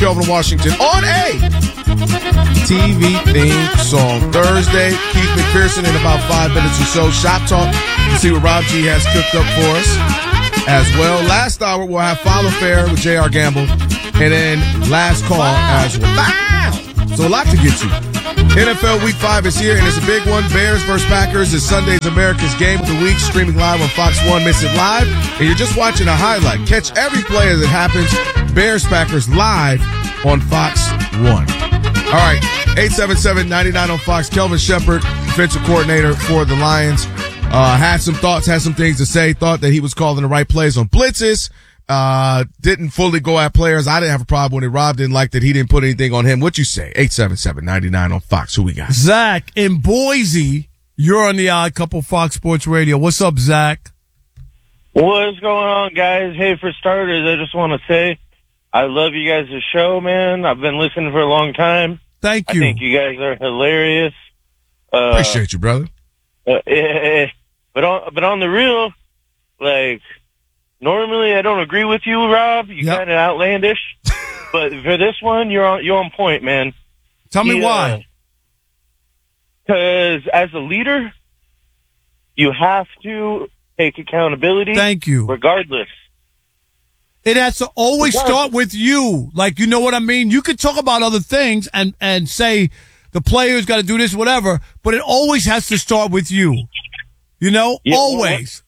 Kelvin Washington on a TV theme song. Thursday, Keith McPherson in about 5 minutes or so. Shop Talk. You see what Rob G has cooked up for us as well. Last hour, we'll have Follow Fair with J.R. Gamble. And then last call as well. Wow! So a lot to get to. NFL Week 5 is here, and it's a big one. Bears versus Packers is Sunday's America's Game of the Week, streaming live on Fox 1. Miss it live, and you're just watching a highlight. Catch every play as it happens. Bears-Packers live on Fox 1. All right, 877-99 on Fox. Kelvin Shepherd, defensive coordinator for the Lions, had some thoughts, had some things to say, thought that he was calling the right plays on blitzes. Didn't fully go at players. I didn't have a problem with it. Rob didn't like that he didn't put anything on him. What you say? 877-99 on Fox. Who we got? Zach in Boise. You're on the Odd Couple Fox Sports Radio. What's up, Zach? What's going on, guys? Hey, for starters, I just want to say I love you guys' show, man. I've been listening for a long time. Thank you. I think you guys are hilarious. Appreciate you, brother. But on the real, like, normally I don't agree with you, Rob. You're kind of outlandish. But for this one, you're on point, man. Tell me why. Because as a leader, you have to take accountability. Thank you. Regardless. It has to always start with you. Like, you know what I mean? You could talk about other things and say the player's got to do this, whatever, but it always has to start with you. You know? Yeah, always.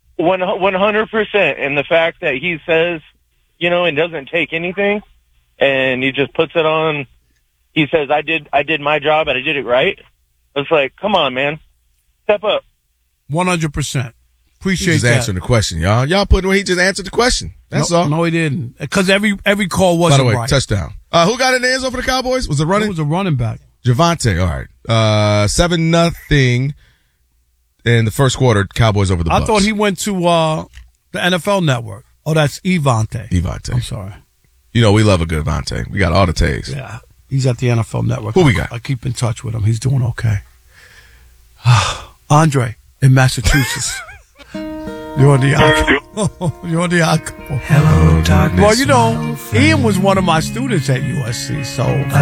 100%. And the fact that he says, you know, and doesn't take anything, and he just puts it on, he says, I did my job and I did it right. It's like, come on, man. Step up. 100%. Appreciate He's that. answering the question, y'all. Y'all put he just answered the question. That's all. No, he didn't. Because every call wasn't right. By the way, right. touchdown. Who got in the end zone for the Cowboys? Was it running? It was a running back. Javante. All right. 7-0 in the first quarter. Cowboys over the Bucs. I thought he went to the NFL Network. Oh, that's Evante. I'm sorry. You know, we love a good Evante. We got all the tags. Yeah. He's at the NFL Network. Who we got? I keep in touch with him. He's doing okay. Andre in Massachusetts. You're on the Odd Couple. Hello, darkness. Well, you know, Ian was one of my students at USC, so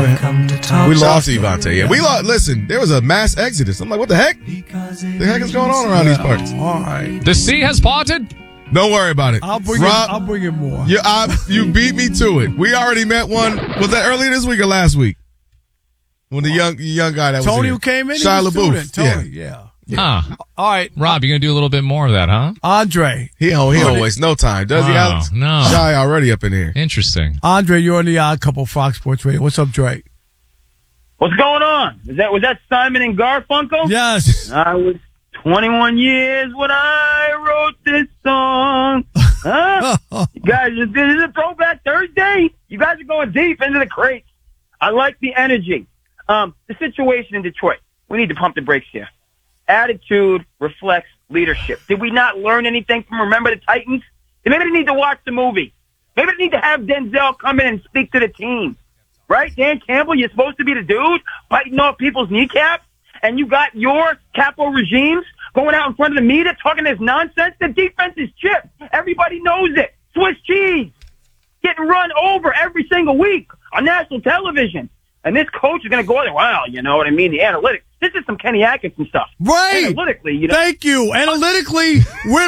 we lost Evante. Yeah, we lost. Listen, there was a mass exodus. I'm like, what the heck? The heck is going on around these parts? All right. The sea has parted. Don't worry about it. I'll bring it more. You beat me to it. We already met one. Was that earlier this week or last week? When the young guy that was Tony here. who came in, Shia LaBeouf. Tony, yeah. All right. Rob, you're going to do a little bit more of that, huh? Andre. He don't waste no time, does he, Alex? No. Shy already up in here. Interesting. Andre, you're on the Odd Couple Fox Sports Radio. What's up, Drake? What's going on? Was that Simon and Garfunkel? Yes. I was 21 years when I wrote this song. Huh? You guys, this is a throwback Thursday. You guys are going deep into the crates. I like the energy. The situation in Detroit. We need to pump the brakes here. Attitude reflects leadership. Did we not learn anything from Remember the Titans? Maybe they need to watch the movie. Maybe they need to have Denzel come in and speak to the team. Right? Dan Campbell, you're supposed to be the dude biting off people's kneecaps, and you got your capo regimes going out in front of the media talking this nonsense. The defense is chipped. Everybody knows it. Swiss cheese. Getting run over every single week on national television. And this coach is going to go there. Wow, you know what I mean? The analytics. This is some Kenny Atkinson stuff. Right. Analytically, you know. Thank you. Analytically,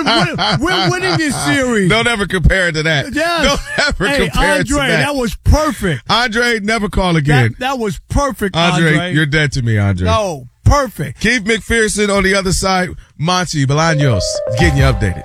we're winning this series. Don't ever compare it to that. Yes. Don't ever compare it to Andre, that was perfect. Andre, never call again. That was perfect, Andre. You're dead to me, Andre. No, perfect. Keith McPherson on the other side. Monty Bolaños getting you updated.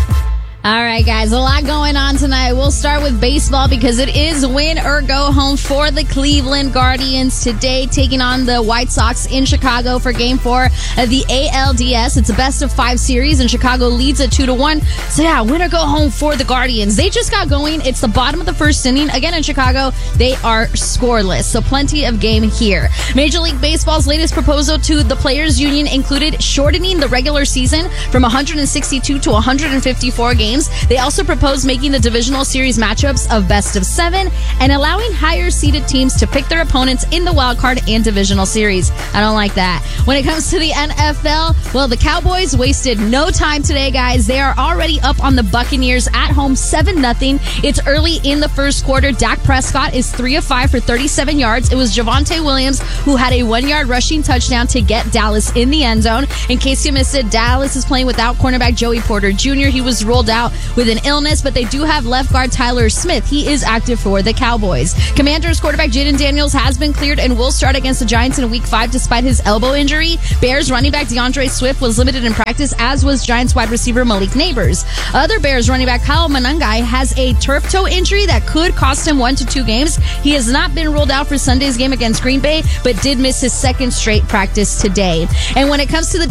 All right, guys, a lot going on tonight. We'll start with baseball because it is win or go home for the Cleveland Guardians today, taking on the White Sox in Chicago for Game 4 of the ALDS. It's a best-of-5 series, and Chicago leads at 2-1. So, yeah, win or go home for the Guardians. They just got going. It's the bottom of the first inning. Again, in Chicago, they are scoreless, so plenty of game here. Major League Baseball's latest proposal to the Players Union included shortening the regular season from 162 to 154 games games. They also proposed making the divisional series matchups of best of 7 and allowing higher seeded teams to pick their opponents in the wild card and divisional series. I don't like that. When it comes to the NFL, well, the Cowboys wasted no time today, guys. They are already up on the Buccaneers at home 7-0. It's early in the first quarter. Dak Prescott is 3 of 5 for 37 yards. It was Javonte Williams who had a 1-yard rushing touchdown to get Dallas in the end zone. In case you missed it, Dallas is playing without cornerback Joey Porter Jr. He was ruled out with an illness, but they do have left guard Tyler Smith. He is active for the Cowboys. Commanders quarterback Jaden Daniels has been cleared and will start against the Giants in Week 5 despite his elbow injury. Bears running back DeAndre Swift was limited in practice, as was Giants wide receiver Malik Neighbors. Other Bears running back Kyle Monangai has a turf toe injury that could cost him 1 to 2 games. He has not been ruled out for Sunday's game against Green Bay, but did miss his second straight practice today. And when it comes to the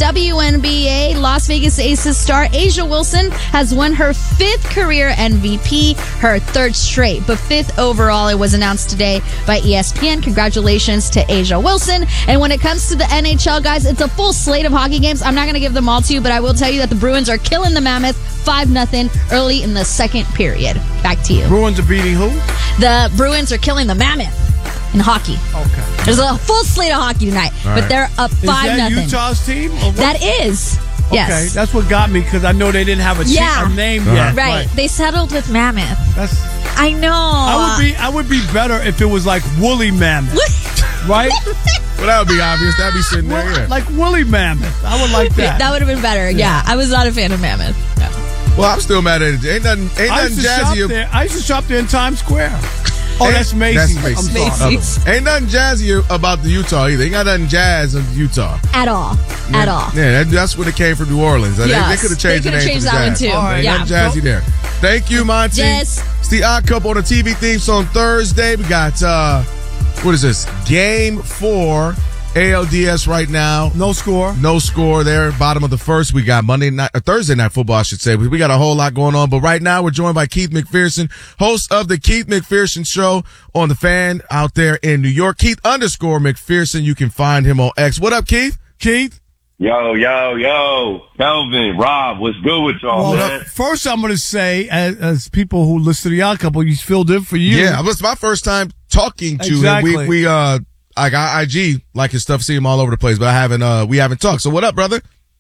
WNBA, Las Vegas Aces star Asia Wilson has won her 5th career MVP, her 3rd straight, but 5th overall. It was announced today by ESPN. Congratulations to Asia Wilson. And when it comes to the NHL, guys, it's a full slate of hockey games. I'm not going to give them all to you, but I will tell you that the Bruins are killing the Mammoth 5-0 early in the second period. Back to you. Bruins are beating who? The Bruins are killing the Mammoth in hockey. Okay. There's a full slate of hockey tonight, but they're up 5-0. Is that Utah's team? Or what? That is. Yes. Okay, that's what got me, because I know they didn't have a name yet. Right. They settled with Mammoth. That's. I know. I would be better if it was like Woolly Mammoth, right? Well, that would be obvious. That'd be sitting there. Yeah. Like Woolly Mammoth. I would like that. That would have been better. Yeah. I was not a fan of Mammoth. No. Well, I'm still mad at it. Ain't nothing jazzy. I used to shop there in Times Square. Oh, that's Macy's. That's Macy's. I'm sorry. Macy's. Ain't nothing jazzy about the Utah either. Ain't got nothing jazz in Utah. At all. Yeah. At all. Yeah, that's when it came from New Orleans. Yes. They could have changed the name. They could have changed to that one Jazz. too. All right. Yeah. Nothing jazzy there. Thank you, Monty. Yes. It's the Odd Couple on the TV theme song Thursday. We got, what is this? Game 4. ALDS right now. No score. No score there. Bottom of the first. We got Thursday night football, I should say. We got a whole lot going on. But right now, we're joined by Keith McPherson, host of the Keith McPherson Show on The Fan out there in New York. Keith_McPherson. You can find him on X. What up, Keith? Keith? Yo. Kelvin, Rob, what's good with y'all, man? First, I'm going to say, as people who listen to the Odd Couple, he's filled in for you. Yeah, it was my first time talking to Exactly. him. I got IG, like his stuff, see him all over the place, but we haven't talked. So what up, brother?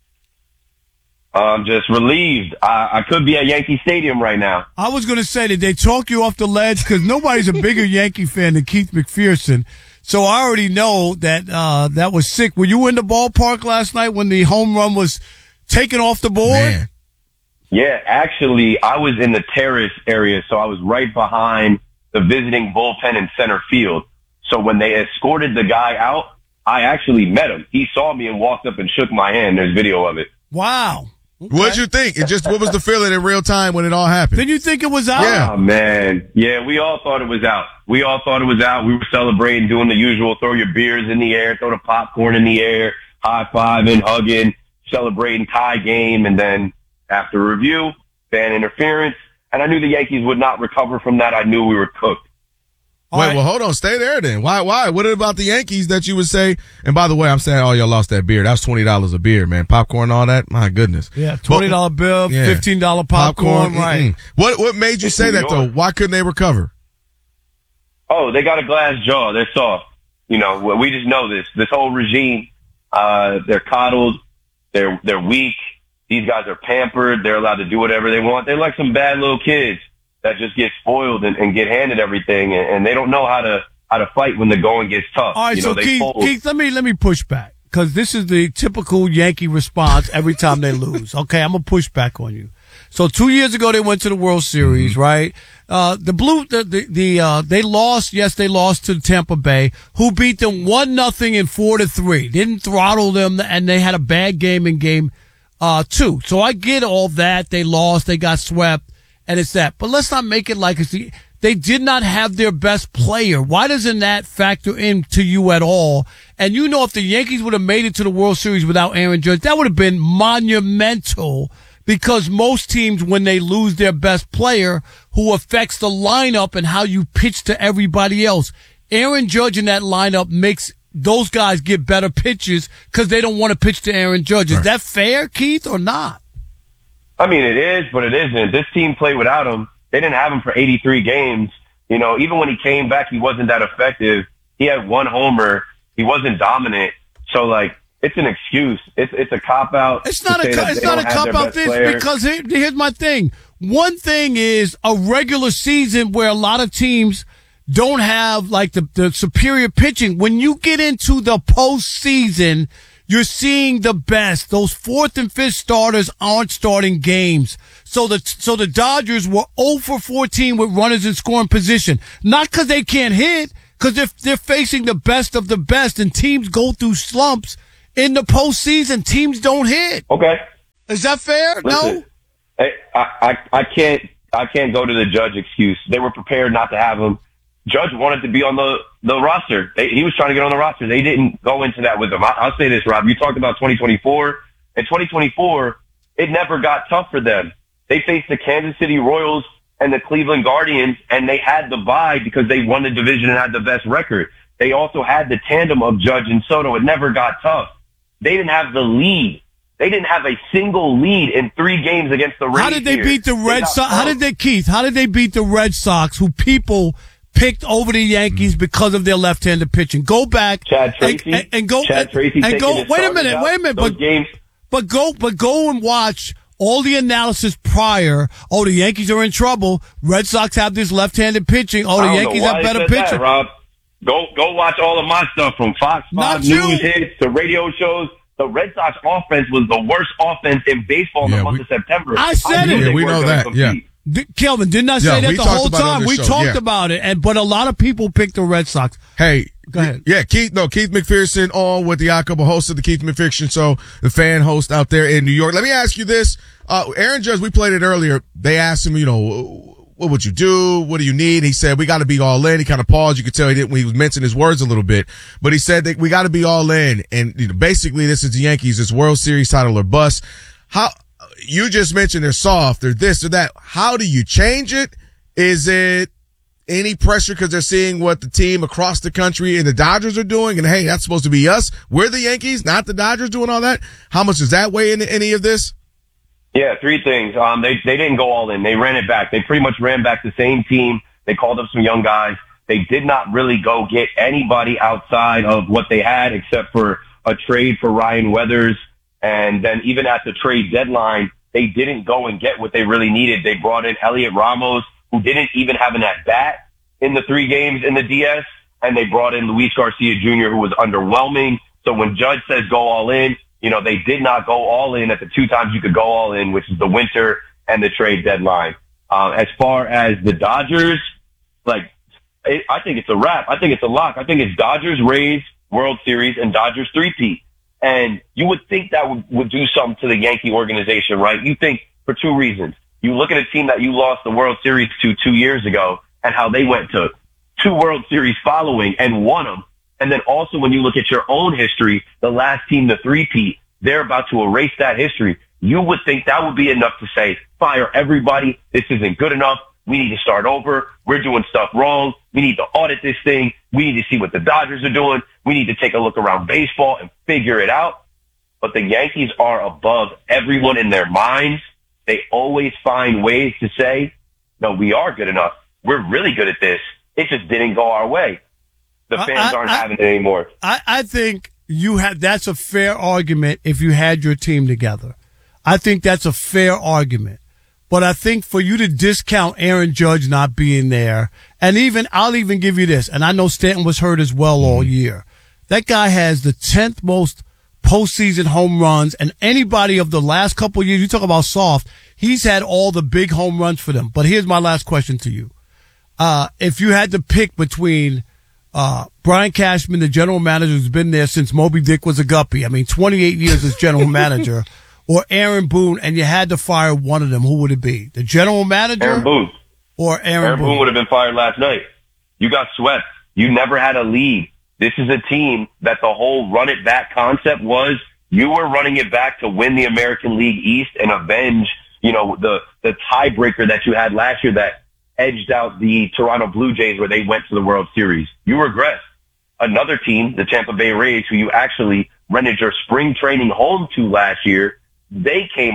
I'm just relieved. I could be at Yankee Stadium right now. I was going to say, did they talk you off the ledge? Because nobody's a bigger Yankee fan than Keith McPherson. So I already know that that was sick. Were you in the ballpark last night when the home run was taken off the board? Man. Yeah, actually, I was in the terrace area, so I was right behind the visiting bullpen in center field. So when they escorted the guy out, I actually met him. He saw me and walked up and shook my hand. There's video of it. Wow. Okay. What'd you think? What was the feeling in real time when it all happened? Did you think it was out? Yeah. Oh, man. Yeah, we all thought it was out. We were celebrating, doing the usual, throw your beers in the air, throw the popcorn in the air, high-fiving, hugging, celebrating tie game. And then after review, fan interference. And I knew the Yankees would not recover from that. I knew we were cooked. Wait, well, hold on. Stay there then. Why? What about the Yankees that you would say? And by the way, I'm saying, y'all lost that beer. That was $20 a beer, man. Popcorn, all that. My goodness. Yeah, $20 bill, yeah. $15 popcorn. Right. What made you say that, though? Why couldn't they recover? Oh, they got a glass jaw. They're soft. You know, we just know this. This whole regime, they're coddled. They're weak. These guys are pampered. They're allowed to do whatever they want. They're like some bad little kids that just get spoiled and get handed everything, and they don't know how to fight when the going gets tough. All right, so they Keith, let me push back, because this is the typical Yankee response every time they lose. Okay, I'm gonna push back on you. So 2 years ago they went to the World Series, right? They lost. Yes, they lost to Tampa Bay, who beat them 1-0 and 4-3. Didn't throttle them, and they had a bad game in game 2. So I get all that. They lost. They got swept. And it's that. But let's not make it like they did not have their best player. Why doesn't that factor into you at all? And if the Yankees would have made it to the World Series without Aaron Judge, that would have been monumental, because most teams, when they lose their best player, who affects the lineup and how you pitch to everybody else, Aaron Judge in that lineup makes those guys get better pitches because they don't want to pitch to Aaron Judge. Is that fair, Keith, or not? I mean, it is, but it isn't. This team played without him. They didn't have him for 83 games. You know, even when he came back, he wasn't that effective. He had 1 homer. He wasn't dominant. So, like, it's an excuse. It's a cop-out. It's not a cop-out thing because here's my thing. One thing is a regular season where a lot of teams don't have, like, the superior pitching. When you get into the postseason, you're seeing the best. Those 4th and 5th starters aren't starting games. So the Dodgers were 0 for 14 with runners in scoring position. Not because they can't hit, because they're facing the best of the best, and teams go through slumps in the postseason. Teams don't hit. Okay. Is that fair? Listen, no. I can't go to the Judge excuse. They were prepared not to have him. Judge wanted to be on the roster. He was trying to get on the roster. They didn't go into that with him. I'll say this, Rob. You talked about 2024. In 2024, it never got tough for them. They faced the Kansas City Royals and the Cleveland Guardians, and they had the bye because they won the division and had the best record. They also had the tandem of Judge and Soto. It never got tough. They didn't have the lead. They didn't have a single lead in 3 games against the Rays. How did they beat the Red Sox? How did they beat the Red Sox, who people picked over the Yankees because of their left-handed pitching? Go back, Chad Tracy, and go. Wait a minute. But go and watch all the analysis prior. Oh, the Yankees are in trouble. Red Sox have this left-handed pitching. Oh, the Yankees have better pitching. Rob, go watch all of my stuff from Fox 5 News hits to radio shows. The Red Sox offense was the worst offense in baseball in the month of September. I said it. Yeah, we know that. Yeah. Kelvin, didn't I say that the whole time? We talked about it, but a lot of people picked the Red Sox. Hey, go ahead. Yeah, Keith McPherson on with the Odd Couple, host of the Keith McPherson Show, the fan host out there in New York. Let me ask you this. Aaron Judge, we played it earlier. They asked him, what would you do? What do you need? He said, we got to be all in. He kind of paused. You could tell he was mincing his words a little bit, but he said that we got to be all in. And basically this is the Yankees, this World Series title or bust. You just mentioned they're soft, they're this or that. How do you change it? Is it any pressure because they're seeing what the team across the country and the Dodgers are doing? And hey, that's supposed to be us. We're the Yankees, not the Dodgers doing all that. How much does that weigh into any of this? Yeah, 3 things. They didn't go all in. They ran it back. They pretty much ran back the same team. They called up some young guys. They did not really go get anybody outside of what they had except for a trade for Ryan Weathers. And then even at the trade deadline, they didn't go and get what they really needed. They brought in Elliot Ramos, who didn't even have an at-bat in the 3 games in the DS. And they brought in Luis Garcia Jr., who was underwhelming. So when Judge says go all in, they did not go all in at the 2 times you could go all in, which is the winter and the trade deadline. As far as the Dodgers, I think it's a wrap. I think it's a lock. I think it's Dodgers, Rays, World Series, and Dodgers 3-peat. And you would think that would do something to the Yankee organization, right? You think for 2 reasons. You look at a team that you lost the World Series to 2 years ago and how they went to 2 World Series following and won them. And then also when you look at your own history, the last team to 3-peat, they're about to erase that history. You would think that would be enough to say, fire everybody. This isn't good enough. We need to start over. We're doing stuff wrong. We need to audit this thing. We need to see what the Dodgers are doing. We need to take a look around baseball and figure it out. But the Yankees are above everyone in their minds. They always find ways to say, no, we are good enough. We're really good at this. It just didn't go our way. The fans aren't having it anymore. I think that's a fair argument if you had your team together. I think that's a fair argument. But I think for you to discount Aaron Judge not being there, and I'll even give you this, and I know Stanton was hurt as well all year. That guy has the 10th most postseason home runs, and anybody of the last couple of years, you talk about soft, he's had all the big home runs for them. But here's my last question to you. If you had to pick between Brian Cashman, the general manager who's been there since Moby Dick was a guppy, 28 years as general manager, or Aaron Boone, and you had to fire one of them, who would it be? The general manager? Aaron Boone. Or Aaron Boone would have been fired last night. You got swept. You never had a lead. This is a team that the whole run it back concept was you were running it back to win the American League East and avenge, the tiebreaker that you had last year that edged out the Toronto Blue Jays where they went to the World Series. You regressed. Another team, the Tampa Bay Rays, who you actually rented your spring training home to last year, they came up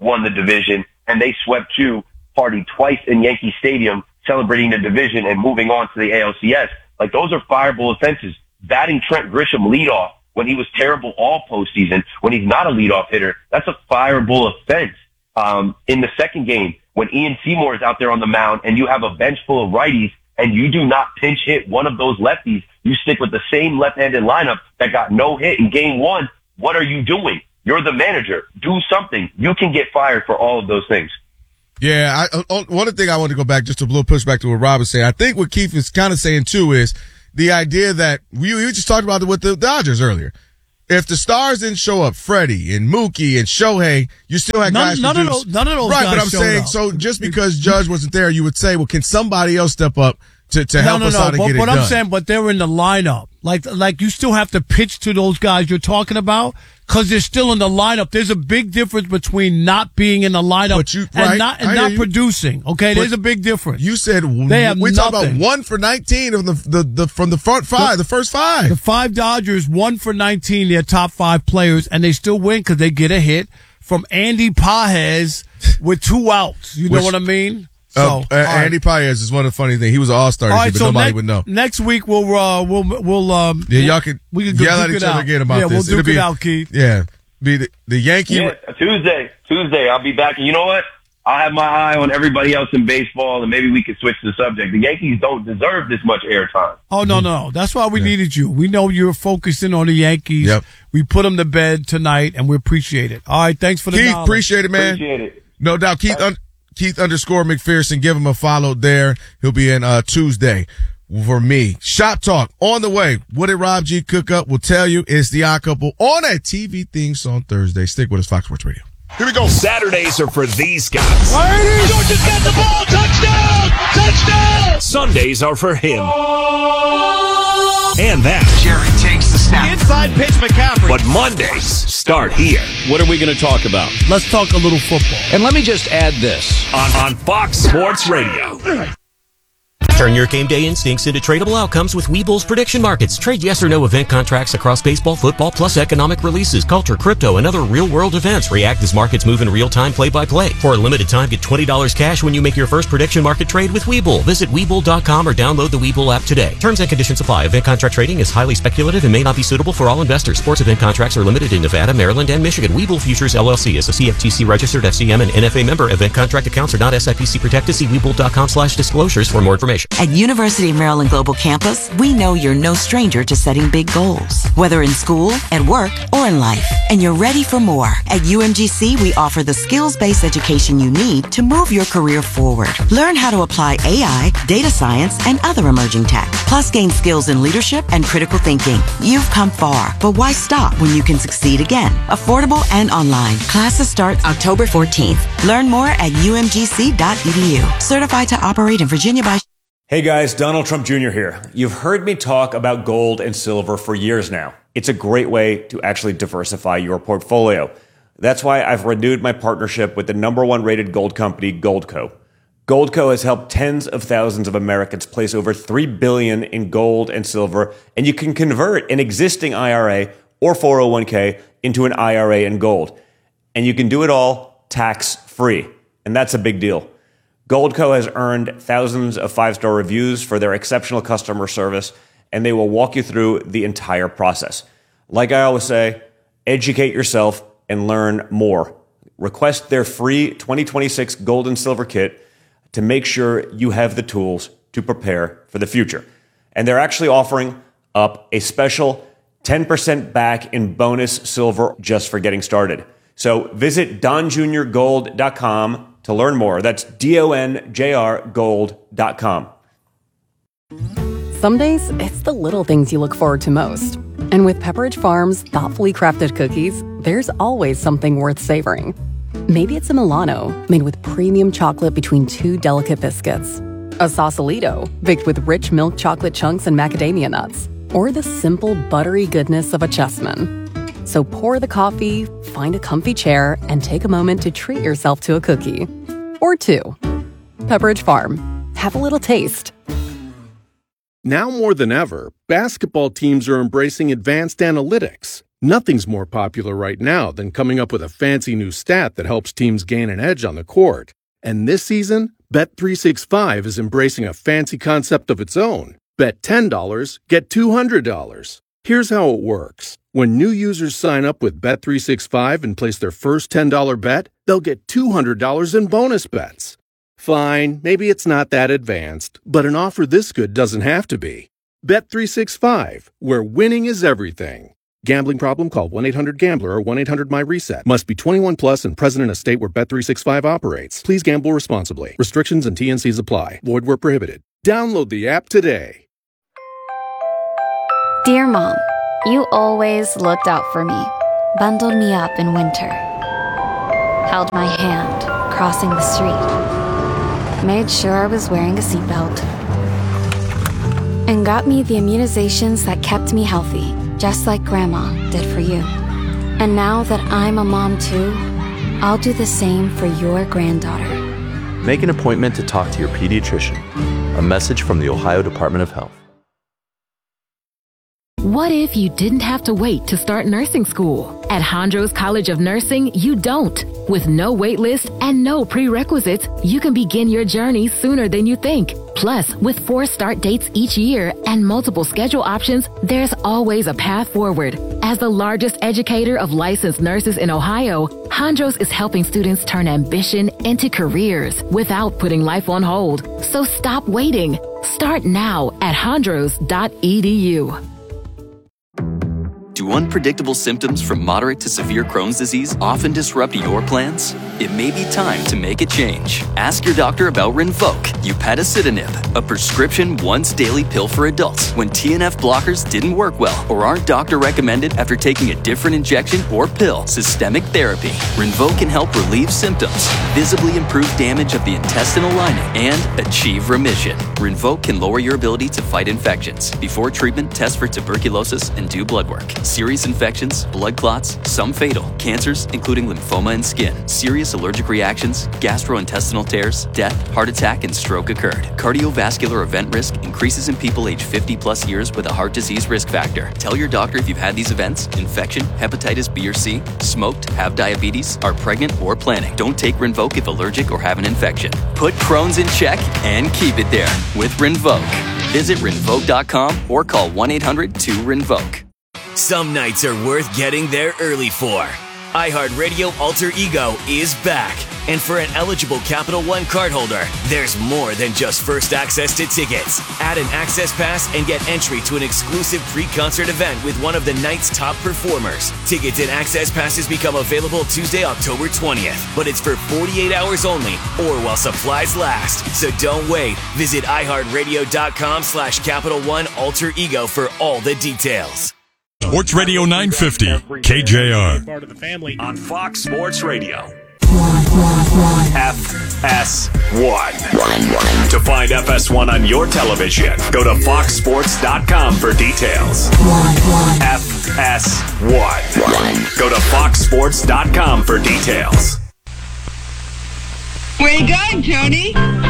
won the division, and they swept 2, partied twice in Yankee Stadium, celebrating the division and moving on to the ALCS. Like, those are fireable offenses. Batting Trent Grisham leadoff when he was terrible all postseason, when he's not a leadoff hitter, that's a fireable offense. In the second game, when Ian Seymour is out there on the mound and you have a bench full of righties and you do not pinch hit one of those lefties, you stick with the same left-handed lineup that got no hit in game 1. What are you doing? You're the manager. Do something. You can get fired for all of those things. Yeah, one thing I want to go back, just a little pushback to what Rob was saying. I think what Keith is kind of saying too is the idea that we just talked about it with the Dodgers earlier. If the stars didn't show up, Freddie and Mookie and Shohei, you still had guys. None of those right, guys but I'm saying, up. So just because Judge wasn't there, you would say, well, can somebody else step up to help us out and get it done? But I'm saying, but they're in the lineup. Like you still have to pitch to those guys you're talking about because they're still in the lineup. There's a big difference between not being in the lineup and not producing. Okay, there's a big difference. You said we talked about 1 for 19 of from the front five, the first 5. The 5 Dodgers 1 for 19. Their top 5 players, and they still win because they get a hit from Andy Pages with 2 outs. You know what I mean? So Andy Paez is one of the funny things. He was an all-star this year, but nobody would know. Next week y'all can yell at each other again about this. We'll duke it out, Keith. Yeah, be the Yankee. Yeah, Tuesday, I'll be back. And you know what? I'll have my eye on everybody else in baseball, and maybe we can switch the subject. The Yankees don't deserve this much airtime. Oh, no. That's why we needed you. We know you're focusing on the Yankees. Yep. We put them to bed tonight, and we appreciate it. All right, thanks for the Keith, knowledge. appreciate it, man. Appreciate it. No doubt. Keith_McPherson. Give him a follow there. He'll be in Tuesday for me. Shop Talk on the way. What did Rob G cook up? We'll tell you. It's the Odd Couple on a TV theme song Thursday. Stick with us, Fox Sports Radio. Here we go. Saturdays are for these guys. Georgia's got the ball. Touchdown! Touchdown! Sundays are for him. And that. Jerry takes the snap. Inside pitch, McCaffrey. But Mondays start here. What are we going to talk about? Let's talk a little football. And let me just add this. On Fox Sports Radio. Turn your game day instincts into tradable outcomes with Webull's prediction markets. Trade yes or no event contracts across baseball, football, plus economic releases, culture, crypto, and other real-world events. React as markets move in real time, play-by-play. For a limited time, get $20 cash when you make your first prediction market trade with Webull. Visit Webull.com or download the Webull app today. Terms and conditions apply. Event contract trading is highly speculative and may not be suitable for all investors. Sports event contracts are limited in Nevada, Maryland, and Michigan. Webull Futures LLC is a CFTC registered FCM and NFA member. Event contract accounts are not SIPC protected. See Webull.com/disclosures for more information. At University of Maryland Global Campus, we know you're no stranger to setting big goals, whether in school, at work, or in life. And you're ready for more. At UMGC, we offer the skills-based education you need to move your career forward. Learn how to apply AI, data science, and other emerging tech. Plus, gain skills in leadership and critical thinking. You've come far, but why stop when you can succeed again? Affordable and online. Classes start October 14th. Learn more at umgc.edu. Certified to operate in Virginia by... Hey guys, Donald Trump Jr. here. You've heard me talk about gold and silver for years now. It's a great way to actually diversify your portfolio. That's why I've renewed my partnership with the #1 rated gold company, Goldco. Goldco has helped tens of thousands of Americans place over $3 billion in gold and silver, and you can convert an existing IRA or 401k into an IRA in gold. And you can do it all tax-free, and that's a big deal. Goldco has earned thousands of 5-star reviews for their exceptional customer service, and they will walk you through the entire process. Like I always say, educate yourself and learn more. Request their free 2026 Gold and Silver Kit to make sure you have the tools to prepare for the future. And they're actually offering up a special 10% back in bonus silver just for getting started. So visit donjuniorgold.com to learn more. That's DONJRgold.com. Some days, it's the little things you look forward to most. And with Pepperidge Farm's thoughtfully crafted cookies, there's always something worth savoring. Maybe it's a Milano, made with premium chocolate between 2 delicate biscuits. A Sausalito, baked with rich milk chocolate chunks and macadamia nuts. Or the simple, buttery goodness of a Chessman. So pour the coffee, find a comfy chair, and take a moment to treat yourself to a cookie. Or 2. Pepperidge Farm. Have a little taste. Now more than ever, basketball teams are embracing advanced analytics. Nothing's more popular right now than coming up with a fancy new stat that helps teams gain an edge on the court. And this season, Bet365 is embracing a fancy concept of its own. Bet $10, get $200. Here's how it works. When new users sign up with Bet365 and place their first $10 bet, they'll get $200 in bonus bets. Fine, maybe it's not that advanced, but an offer this good doesn't have to be. Bet365, where winning is everything. Gambling problem? Call 1-800-GAMBLER or 1-800-MY-RESET. Must be 21 plus and present in a state where Bet365 operates. Please gamble responsibly. Restrictions and T&Cs apply. Void where prohibited. Download the app today. Dear Mom, you always looked out for me, bundled me up in winter, held my hand crossing the street, made sure I was wearing a seatbelt, and got me the immunizations that kept me healthy, just like Grandma did for you. And now that I'm a mom too, I'll do the same for your granddaughter. Make an appointment to talk to your pediatrician. A message from the Ohio Department of Health. What if you didn't have to wait to start nursing school? At Hondros College of Nursing, you don't. With no wait list and no prerequisites, you can begin your journey sooner than you think. Plus, with 4 start dates each year and multiple schedule options, there's always a path forward. As the largest educator of licensed nurses in Ohio, Hondros is helping students turn ambition into careers without putting life on hold. So stop waiting. Start now at hondros.edu. Do unpredictable symptoms from moderate to severe Crohn's disease often disrupt your plans? It may be time to make a change. Ask your doctor about Rinvoq, upadacitinib, a prescription once-daily pill for adults when TNF blockers didn't work well or aren't doctor recommended after taking a different injection or pill. Systemic therapy. Rinvoq can help relieve symptoms, visibly improve damage of the intestinal lining, and achieve remission. Rinvoq can lower your ability to fight infections. Before treatment, test for tuberculosis and do blood work. Serious infections, blood clots, some fatal, cancers including lymphoma and skin, serious allergic reactions, gastrointestinal tears, death, heart attack, and stroke occurred. Cardiovascular event risk increases in people aged 50 plus years with a heart disease risk factor. Tell your doctor if you've had these events: infection, hepatitis B or C, smoked, have diabetes, are pregnant, or planning. Don't take Rinvoq if allergic or have an infection. Put Crohn's in check and keep it there with Rinvoq. Visit Rinvoq.com or call 1-800-2-RINVOQ. Some nights are worth getting there early for. iHeartRadio Alter Ego is back. And for an eligible Capital One cardholder, there's more than just first access to tickets. Add an access pass and get entry to an exclusive pre-concert event with one of the night's top performers. Tickets and access passes become available Tuesday, October 20th. But it's for 48 hours only or while supplies last. So don't wait. Visit iHeartRadio.com/Capital One Alter Ego for all the details. Sports Radio 950, KJR. Part of the family on Fox Sports Radio. FS1. To find FS1 on your television, go to foxsports.com for details. FS1. Go to foxsports.com for details. Where you going, Tony?